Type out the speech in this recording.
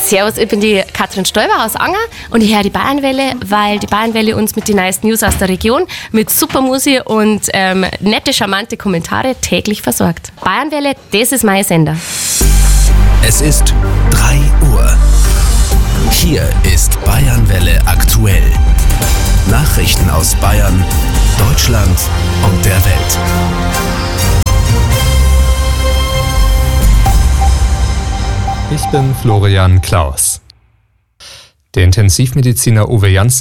Servus, ich bin die Katrin Stoiber aus Anger und ich höre die Bayernwelle, weil die Bayernwelle uns mit den neuesten News aus der Region, mit super Musik und nette, charmante Kommentare täglich versorgt. Bayernwelle, das ist mein Sender. Es ist 3 Uhr. Hier ist Bayernwelle aktuell. Nachrichten aus Bayern, Deutschland und der Welt. Ich bin Florian Klaus. Der Intensivmediziner Uwe Janssen